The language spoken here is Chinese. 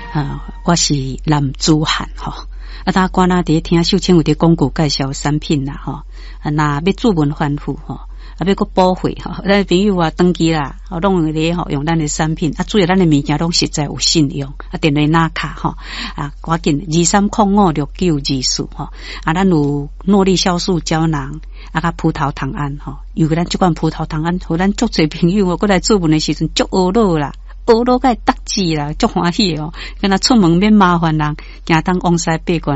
我是男子汉吼。大家那伫听秀清有伫广告介绍产品啦吼，那要注文反复吼，要搁补货吼，咱朋友啊登记啦，拢用咧吼用咱的产品，主要咱的物件拢实在有信用，电话拿卡吼，赶紧23056924吼，咱有诺丽酵素胶囊，甲葡萄糖胺吼，有咱这款葡萄糖胺，互咱足侪朋友过来做文的时阵足学乐啦。学乐个得志啦，足欢喜哦！跟他出门免麻烦人，行当往西八关。